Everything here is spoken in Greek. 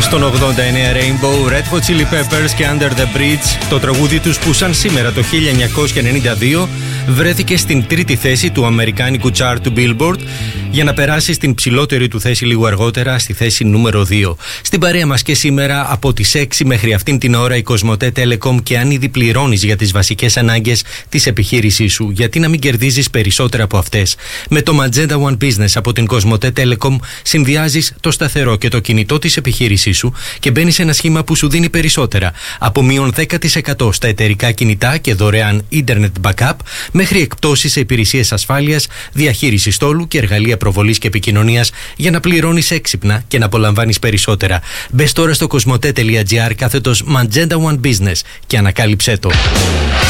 Στον 89 Rainbow, Red Hot Chili Peppers και Under the Bridge, το τραγούδι τους που σαν σήμερα το 1992 βρέθηκε στην τρίτη θέση του αμερικάνικου chart του Billboard για να περάσει στην ψηλότερη του θέση λίγο αργότερα, στη θέση νούμερο 2. Στην παρέα μας και σήμερα από τις 6 μέχρι αυτήν την ώρα η Κοσμοτέ Telecom, και αν ήδη πληρώνεις για τις βασικές ανάγκες της επιχείρησής σου, γιατί να μην κερδίζεις περισσότερα από αυτές? Με το Magenta One Business από την Κοσμοτέ Telecom συνδυάζεις το σταθερό και το κινητό της επιχείρησής σου και μπαίνεις σε ένα σχήμα που σου δίνει περισσότερα. Από μείον 10% στα εταιρικά κινητά και δωρεάν Internet Backup, μέχρι εκπτώσεις σε υπηρεσίες ασφάλειας, διαχείριση στόλου και εργαλεία προβολής και επικοινωνίας για να πληρώνεις έξυπνα και να απολαμβάνεις περισσότερα. Μπες τώρα στο κοσμοτέ.gr/Magenta One Business και ανακάλυψέ το.